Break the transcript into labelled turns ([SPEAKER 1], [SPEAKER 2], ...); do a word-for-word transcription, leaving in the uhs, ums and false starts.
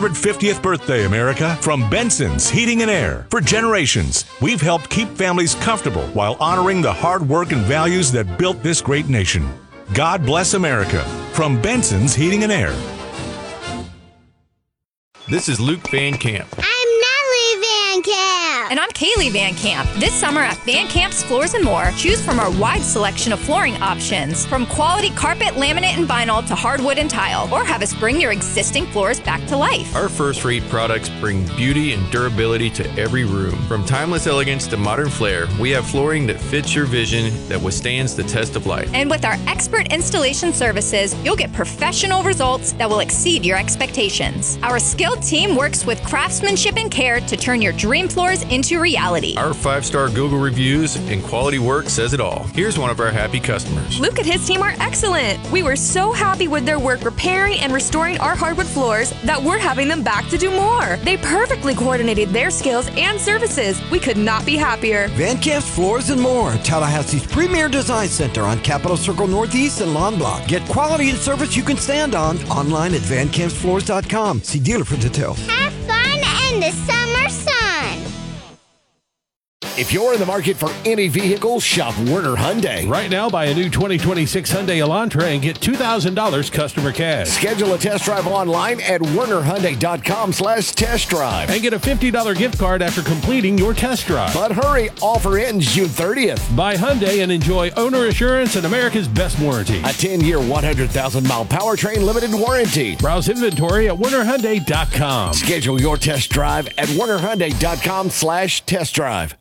[SPEAKER 1] one hundred fiftieth birthday, America, from Benson's Heating and Air. For generations, we've helped keep families comfortable while honoring the hard work and values that built this great nation. God bless America, from Benson's Heating and Air.
[SPEAKER 2] This is Luke Van Camp.
[SPEAKER 3] I'm Natalie Van Camp.
[SPEAKER 4] And I'm Kaylee Van Camp. This summer at Van Camp's Floors and More, choose from our wide selection of flooring options. From quality carpet, laminate, and vinyl to hardwood and tile. Or have us bring your existing floors back to life.
[SPEAKER 2] Our first-rate products bring beauty and durability to every room. From timeless elegance to modern flair, we have flooring that fits your vision that withstands the test of life.
[SPEAKER 4] And with our expert installation services, you'll get professional results that will exceed your expectations. Our skilled team works with craftsmanship and care to turn your dream floors into reality.
[SPEAKER 2] Our five-star Google reviews and quality work says it all. Here's one of our happy customers.
[SPEAKER 5] Luke and his team are excellent. We were so happy with their work repairing and restoring our hardwood floors that we're having them back to do more. They perfectly coordinated their skills and services. We could not be happier.
[SPEAKER 6] Van Camp's Floors and More, Tallahassee's premier design center on Capitol Circle Northeast and Lawn Block. Get quality and service you can stand on online at van camps floors dot com. See dealer for details.
[SPEAKER 3] Have fun in the summer sun.
[SPEAKER 7] If you're in the market for any vehicle, shop Werner Hyundai.
[SPEAKER 8] Right now, buy a new twenty twenty-six Hyundai Elantra and get two thousand dollars customer cash.
[SPEAKER 7] Schedule a test drive online at werner hyundai dot com slash test drive.
[SPEAKER 8] And get a fifty dollars gift card after completing your test drive.
[SPEAKER 7] But hurry, offer ends June thirtieth.
[SPEAKER 8] Buy Hyundai and enjoy owner assurance and America's best warranty.
[SPEAKER 7] A ten-year, one hundred thousand mile powertrain limited warranty.
[SPEAKER 8] Browse inventory at werner hyundai dot com.
[SPEAKER 7] Schedule your test drive at werner hyundai dot com slash test drive.